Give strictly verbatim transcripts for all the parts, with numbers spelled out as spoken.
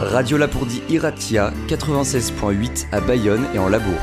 Radio Lapourdie Iratia, quatre-vingt-seize virgule huit à Bayonne et en Labourd.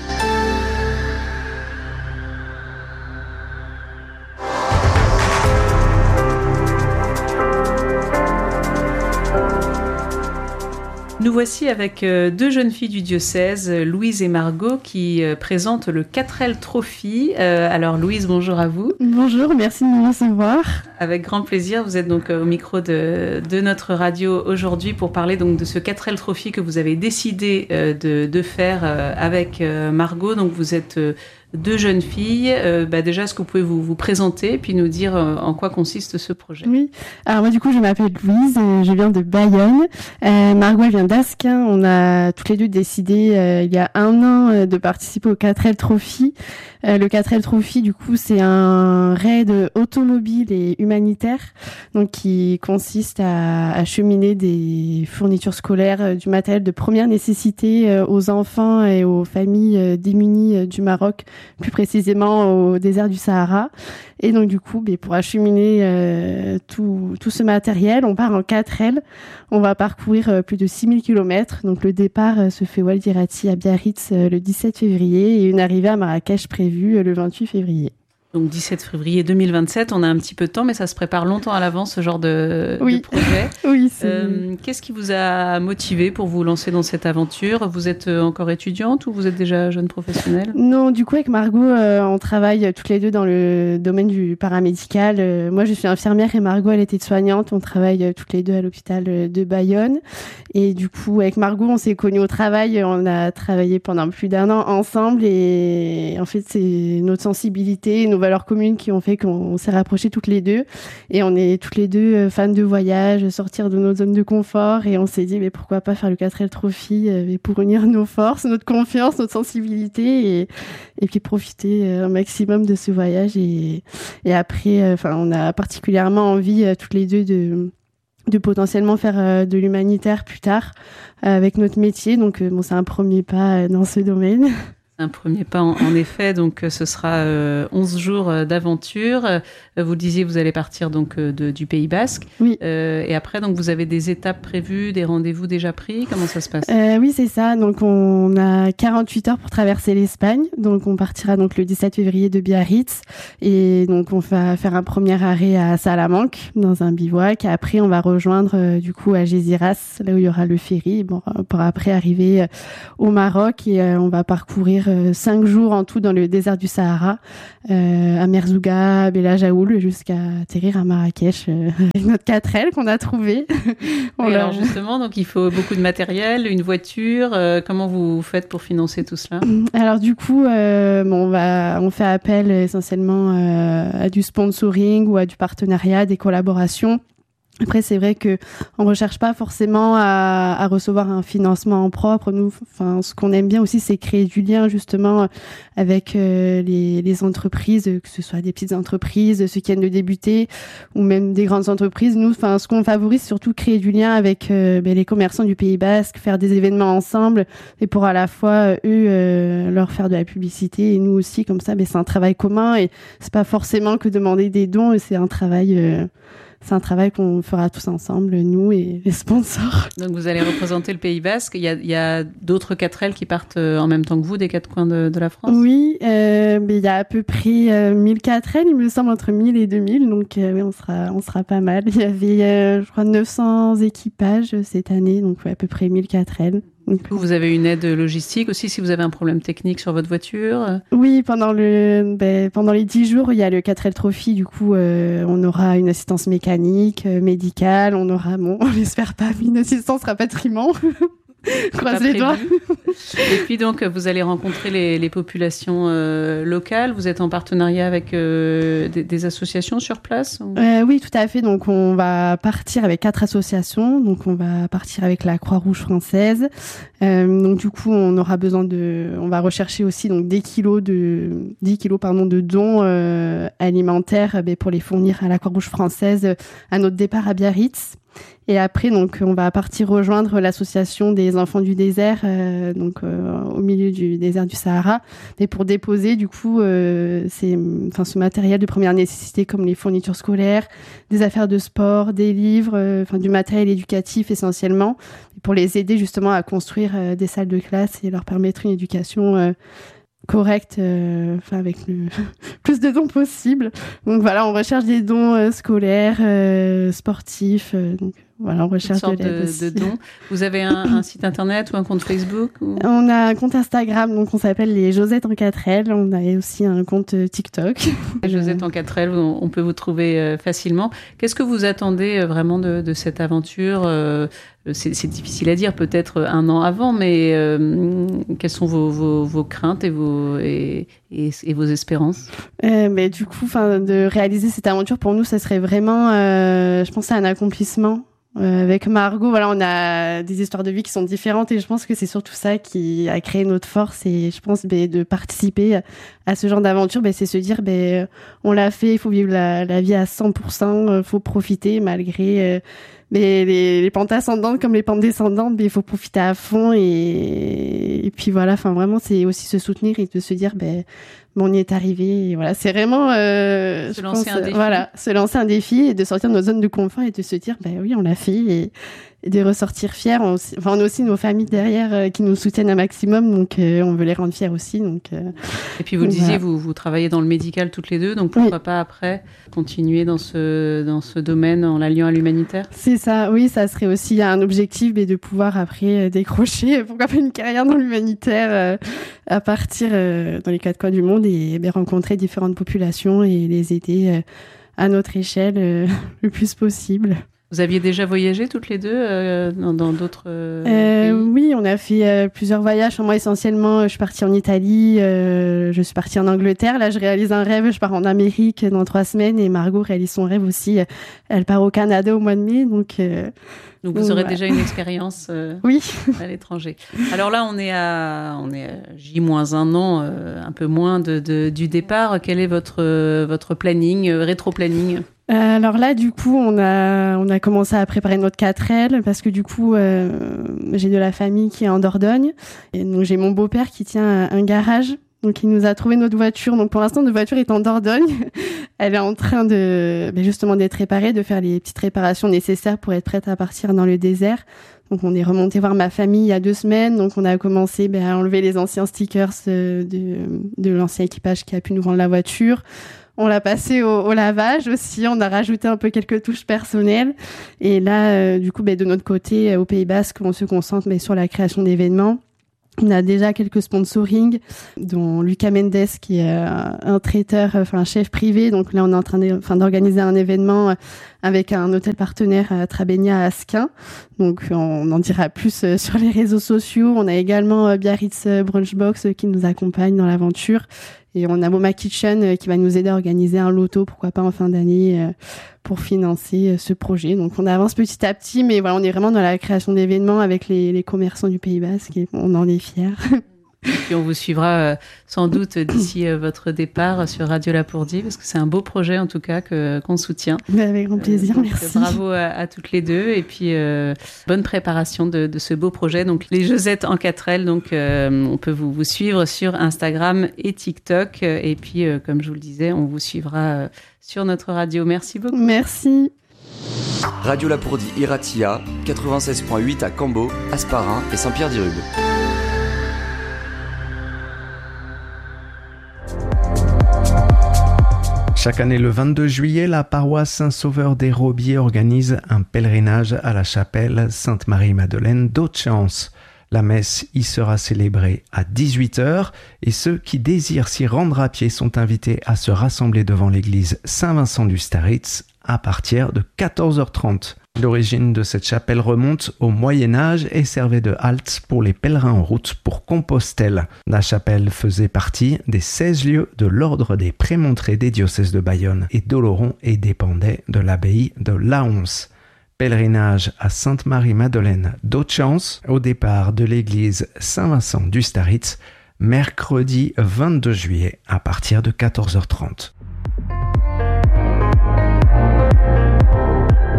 Nous voici avec deux jeunes filles du diocèse, Louise et Margot, qui présentent le quatre L Trophy. Euh, alors Louise, bonjour à vous. Bonjour, merci de me recevoir. Avec grand plaisir, vous êtes donc au micro de, de notre radio aujourd'hui pour parler donc de ce quatre L Trophy que vous avez décidé euh, de, de faire euh, avec euh, Margot. Donc vous êtes euh, deux jeunes filles. Euh, bah déjà, est-ce que vous pouvez vous, vous présenter puis nous dire euh, en quoi consiste ce projet ? Oui, alors moi du coup je m'appelle Louise, euh, je viens de Bayonne. Euh, Margot elle vient d'Asquin. On a toutes les deux décidé euh, il y a un an euh, de participer au quatre L Trophy. Euh, le quatre L Trophy du coup c'est un raid automobile et humanitaire, donc qui consiste à acheminer des fournitures scolaires, euh, du matériel de première nécessité euh, aux enfants et aux familles euh, démunies euh, du Maroc, plus précisément au désert du Sahara. Et donc du coup, pour acheminer euh, tout, tout ce matériel, on part en quatre L. On va parcourir euh, plus de six mille kilomètres. Donc le départ euh, se fait Oued Irati à Biarritz euh, le dix-sept février et une arrivée à Marrakech prévue euh, le vingt-huit février. Donc dix-sept février deux mille vingt-sept, on a un petit peu de temps, mais ça se prépare longtemps à l'avance, ce genre de, oui. de projet. Oui, c'est... Euh, qu'est-ce qui vous a motivé pour vous lancer dans cette aventure ? Vous êtes encore étudiante ou vous êtes déjà jeune professionnelle ? Non, du coup, avec Margot, euh, on travaille toutes les deux dans le domaine du paramédical. Euh, moi, je suis infirmière et Margot, elle était soignante. On travaille euh, toutes les deux à l'hôpital de Bayonne. Et du coup, avec Margot, on s'est connus au travail. On a travaillé pendant plus d'un an ensemble. Et en fait, c'est notre sensibilité, nos valeurs communes qui ont fait qu'on s'est rapprochés toutes les deux. Et on est toutes les deux fans de voyage, sortir de notre zone de confort. Et on s'est dit, mais pourquoi pas faire le quatre L Trophy euh, pour unir nos forces, notre confiance, notre sensibilité et, et puis profiter euh, un maximum de ce voyage. Et, et après, enfin, euh, on a particulièrement envie euh, toutes les deux de de potentiellement faire euh, de l'humanitaire plus tard euh, avec notre métier. Donc, euh, bon, c'est un premier pas euh, dans ce domaine. Un premier pas, en, en effet. Donc, ce sera euh, onze jours d'aventure. Euh, vous le disiez, vous allez partir donc euh, de, du Pays Basque. Oui. Euh, et après, donc, vous avez des étapes prévues, des rendez-vous déjà pris. Comment ça se passe ? euh, Oui, c'est ça. Donc, on a quarante-huit heures pour traverser l'Espagne. Donc, on partira donc le dix-sept février de Biarritz. Et donc, on va faire un premier arrêt à Salamanque, dans un bivouac. Et après, on va rejoindre euh, du coup Algeciras, là où il y aura le ferry, bon, pour après arriver euh, au Maroc. Et euh, on va parcourir Euh, cinq jours en tout dans le désert du Sahara, euh, à Merzouga, Bella Jaoul, jusqu'à atterrir à Marrakech euh, avec notre quatre L qu'on a trouvé. Oui, alors justement, donc il faut beaucoup de matériel, une voiture. Euh, comment vous faites pour financer tout cela ? Alors du coup, euh, bon, on va, on fait appel essentiellement euh, à du sponsoring ou à du partenariat, des collaborations. Après, c'est vrai que on recherche pas forcément à, à recevoir un financement en propre. Nous, enfin, ce qu'on aime bien aussi, c'est créer du lien justement avec euh, les, les entreprises, que ce soit des petites entreprises, ceux qui viennent de débuter, ou même des grandes entreprises. Nous, enfin, ce qu'on favorise, surtout créer du lien avec euh, ben, les commerçants du Pays Basque, faire des événements ensemble, et pour à la fois eux euh, leur faire de la publicité et nous aussi. Comme ça, ben, c'est un travail commun et c'est pas forcément que demander des dons. Et c'est un travail. Euh, C'est un travail qu'on fera tous ensemble, nous et les sponsors. Donc, vous allez représenter le Pays Basque. Il y a, il y a d'autres quatre L qui partent en même temps que vous, des quatre coins de, de la France ? Oui, euh, mais il y a à peu près euh, mille quatre L, il me semble, entre mille et deux mille. Donc, euh, oui, on sera, on sera pas mal. Il y avait, euh, je crois, neuf cents équipages cette année. Donc, ouais, à peu près mille quatre L. Vous avez une aide logistique aussi si vous avez un problème technique sur votre voiture ? Oui, pendant le ben, pendant les dix jours, il y a le quatre L Trophy. Du coup, euh, on aura une assistance mécanique, euh, médicale. On aura, bon, on l'espère pas, mais une assistance rapatriement. Croise les doigts. Et puis donc, vous allez rencontrer les, les populations euh, locales. Vous êtes en partenariat avec euh, des, des associations sur place ou... euh, Oui, tout à fait. Donc, on va partir avec quatre associations. Donc, on va partir avec la Croix-Rouge française. Euh, donc, du coup, on aura besoin de... On va rechercher aussi donc des kilos de... dix kilos, pardon, de dons euh, alimentaires ben, pour les fournir à la Croix-Rouge française à notre départ à Biarritz. Et après, donc, on va partir rejoindre l'association des enfants du désert, euh, donc euh, au milieu du désert du Sahara, et pour déposer du coup, euh, c'est, enfin, ce matériel de première nécessité comme les fournitures scolaires, des affaires de sport, des livres, euh, enfin du matériel éducatif essentiellement, pour les aider justement à construire euh, des salles de classe et leur permettre une éducation euh, correcte, euh, enfin avec le plus de dons possible. Donc voilà, on recherche des dons euh, scolaires, euh, sportifs. Euh, donc voilà, on recherche de l'aide de, aussi. de dons. Vous avez un, un site internet ou un compte Facebook ou... On a un compte Instagram, donc on s'appelle les Josettes en quatre L. On a aussi un compte TikTok. Les Josettes en quatre L, on, on peut vous trouver euh, facilement. Qu'est-ce que vous attendez euh, vraiment de, de cette aventure euh, c'est, c'est difficile à dire, peut-être un an avant, mais euh, quelles sont vos, vos, vos craintes et vos, et, et, et vos espérances? euh, mais Du coup, de réaliser cette aventure, pour nous, ça serait vraiment, euh, je pense, un accomplissement. Euh, avec Margot, voilà, on a des histoires de vie qui sont différentes et je pense que c'est surtout ça qui a créé notre force et je pense ben, de participer à ce genre d'aventure, ben, c'est se dire ben, on l'a fait, il faut vivre la, la vie à cent pour cent, il faut profiter malgré euh, ben, les, les pentes ascendantes comme les pentes descendantes, ben, il faut profiter à fond et, et puis voilà, enfin vraiment c'est aussi se soutenir et de se dire ben on y est arrivé et voilà, c'est vraiment euh, se lancer pense, un défi. Voilà, se lancer un défi et de sortir de notre zone de confort et de se dire ben oui on l'a fait et, et de ressortir fiers. On, enfin, on a aussi nos familles derrière euh, qui nous soutiennent un maximum, donc euh, on veut les rendre fiers aussi. Donc, euh, et puis vous le donc, disiez, voilà. vous, vous travaillez dans le médical toutes les deux, donc pourquoi oui. pas après continuer dans ce, dans ce domaine en l'alliant à l'humanitaire? C'est ça, oui, ça serait aussi un objectif mais de pouvoir après euh, décrocher, pourquoi pas une carrière dans l'humanitaire euh, à partir euh, dans les quatre coins du monde et, et rencontrer différentes populations et les aider euh, à notre échelle euh, le plus possible. Vous aviez déjà voyagé toutes les deux euh, dans, dans d'autres euh, euh, pays? Oui, on a fait euh, plusieurs voyages. Moi, essentiellement, je suis partie en Italie, euh, je suis partie en Angleterre. Là, je réalise un rêve, je pars en Amérique dans trois semaines et Margot réalise son rêve aussi. Elle part au Canada au mois de mai, donc... Euh, Donc vous aurez ouais. déjà une expérience euh, oui. à l'étranger. Alors là, on est à, on est à J moins un an, euh, un peu moins de, de, du départ. Quel est votre, votre planning, euh, rétro-planning ? Alors là, du coup, on a, on a commencé à préparer notre quatre L parce que du coup, euh, j'ai de la famille qui est en Dordogne. Et donc, j'ai mon beau-père qui tient un garage. Donc, il nous a trouvé notre voiture. Donc, pour l'instant, notre voiture est en Dordogne. Elle est en train de, ben justement, d'être réparée, de faire les petites réparations nécessaires pour être prête à partir dans le désert. Donc, on est remonté voir ma famille il y a deux semaines. Donc, on a commencé ben, à enlever les anciens stickers de, de l'ancien équipage qui a pu nous rendre la voiture. On l'a passé au, au lavage aussi. On a rajouté un peu quelques touches personnelles. Et là, euh, du coup, ben, de notre côté, au Pays Basque, on se concentre ben, sur la création d'événements. On a déjà quelques sponsorings, dont Lucas Mendes, qui est un traiteur, enfin un chef privé. Donc là, on est en train de, enfin, d'organiser un événement avec un hôtel partenaire à Trabénia à Asquin. Donc on en dira plus sur les réseaux sociaux. On a également Biarritz Brunchbox qui nous accompagne dans l'aventure. Et on a Moma Kitchen qui va nous aider à organiser un loto, pourquoi pas en fin d'année, pour financer ce projet. Donc on avance petit à petit, mais voilà, on est vraiment dans la création d'événements avec les, les commerçants du Pays Basque et on en est fiers. Et puis on vous suivra euh, sans doute d'ici euh, votre départ sur Radio Lapourdie, parce que c'est un beau projet en tout cas que, qu'on soutient. Avec grand plaisir, euh, donc, merci. Bravo à, à toutes les deux et puis euh, bonne préparation de, de ce beau projet. Donc les Josettes en quatre L, donc euh, on peut vous, vous suivre sur Instagram et TikTok. Et puis euh, comme je vous le disais, on vous suivra euh, sur notre radio. Merci beaucoup. Merci. Radio Lapourdie Iratia, quatre-vingt-seize virgule huit à Cambo, Asparin et Saint-Pierre-d'Irube. Chaque année, le vingt-deux juillet, la paroisse Saint-Sauveur-des-Robiers organise un pèlerinage à la chapelle Sainte-Marie-Madeleine d'Haute-Chance. La messe y sera célébrée à dix-huit heures et ceux qui désirent s'y rendre à pied sont invités à se rassembler devant l'église Saint-Vincent du Staritz à partir de quatorze heures trente. L'origine de cette chapelle remonte au Moyen-Âge et servait de halte pour les pèlerins en route pour Compostelle. La chapelle faisait partie des seize lieux de l'ordre des prémontrés des diocèses de Bayonne et d'Oloron et dépendait de l'abbaye de Laonce. Pèlerinage à Sainte-Marie-Madeleine d'Haute-Chance au départ de l'église Saint-Vincent du Staritz, mercredi vingt-deux juillet à partir de quatorze heures trente.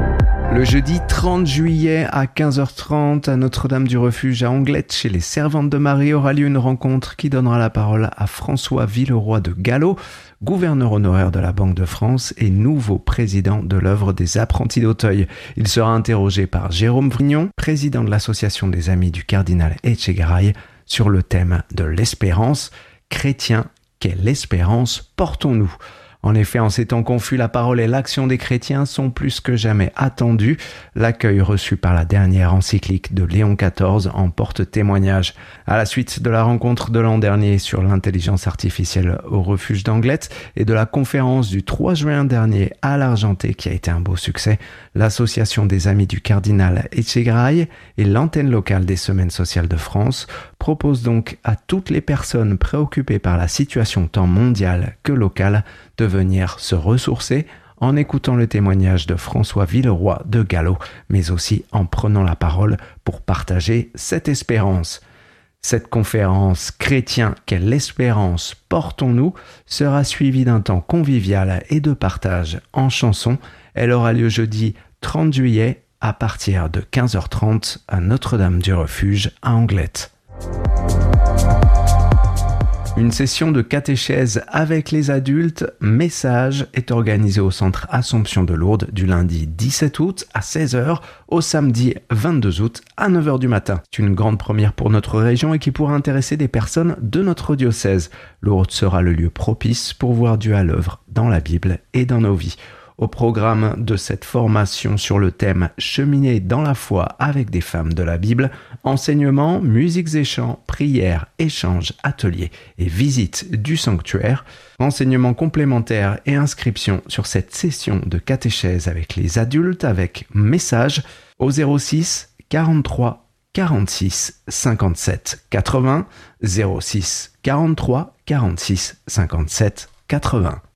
Le jeudi trente juillet à quinze heures trente à Notre-Dame-du-Refuge à Anglet, chez les Servantes de Marie, aura lieu une rencontre qui donnera la parole à François Villeroy de Gallo, gouverneur honoraire de la Banque de France et nouveau président de l'œuvre des Apprentis d'Auteuil. Il sera interrogé par Jérôme Vrignon, président de l'association des Amis du Cardinal Etchegaray, sur le thème de l'espérance. Chrétiens, quelle espérance portons-nous ? En effet, en ces temps confus, la parole et l'action des chrétiens sont plus que jamais attendues. L'accueil reçu par la dernière encyclique de Léon quatorze en porte témoignage. À la suite de la rencontre de l'an dernier sur l'intelligence artificielle au refuge d'Anglet et de la conférence du trois juin dernier à l'Argenté qui a été un beau succès, l'association des Amis du Cardinal Etchegaray et l'antenne locale des Semaines sociales de France proposent donc à toutes les personnes préoccupées par la situation tant mondiale que locale de venir se ressourcer en écoutant le témoignage de François Villeroy de Gallo, mais aussi en prenant la parole pour partager cette espérance. Cette conférence « Chrétiens, quelle espérance portons-nous » sera suivie d'un temps convivial et de partage en chansons. Elle aura lieu jeudi trente juillet à partir de quinze heures trente à Notre-Dame-du-Refuge à Anglet. Une session de catéchèse avec les adultes, Message, est organisée au centre Assomption de Lourdes du lundi dix-sept août à seize heures au samedi vingt-deux août à neuf heures du matin. C'est une grande première pour notre région et qui pourra intéresser des personnes de notre diocèse. Lourdes sera le lieu propice pour voir Dieu à l'œuvre dans la Bible et dans nos vies. Au programme de cette formation sur le thème « Cheminer dans la foi avec des femmes de la Bible », enseignements, musiques et chants, prières, échanges, ateliers et visites du sanctuaire, enseignements complémentaires et inscriptions sur cette session de catéchèse avec les adultes avec Message au zéro six quarante-trois quarante-six cinquante-sept quatre-vingts, zéro six quarante-trois quarante-six cinquante-sept quatre-vingts.